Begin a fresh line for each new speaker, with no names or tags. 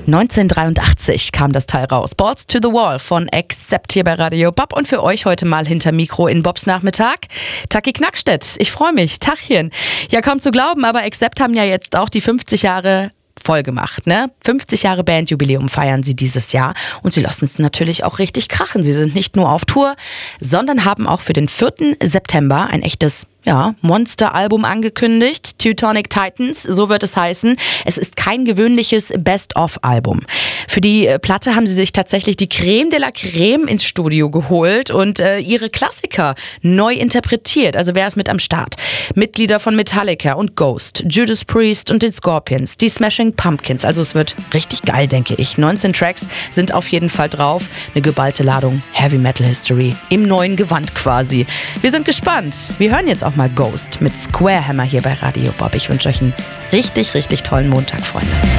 1983 kam das Teil raus. Balls to the Wall von Accept hier bei Radio Bob und für euch heute mal hinter Mikro in Bobs Nachmittag. Taki Knackstedt, ich freue mich. Tachchen. Ja, kaum zu glauben, aber Accept haben ja jetzt auch die 50 Jahre voll gemacht, ne? 50 Jahre Bandjubiläum feiern sie dieses Jahr und sie lassen es natürlich auch richtig krachen. Sie sind nicht nur auf Tour, sondern haben auch für den 4. September ein echtes Monster-Album angekündigt. Teutonic Titans, so wird es heißen. Es ist kein gewöhnliches Best-of-Album. Für die Platte haben sie sich tatsächlich die Creme de la Creme ins Studio geholt und ihre Klassiker neu interpretiert. Also wer ist mit am Start? Mitglieder von Metallica und Ghost, Judas Priest und den Scorpions, die Smashing Pumpkins. Also es wird richtig geil, denke ich. 19 Tracks sind auf jeden Fall drauf. Eine geballte Ladung Heavy Metal History im neuen Gewand quasi. Wir sind gespannt. Wir hören jetzt auch mal Ghost mit Square Hammer hier bei Radio Bob. Ich wünsche euch einen richtig, richtig tollen Montag, Freunde.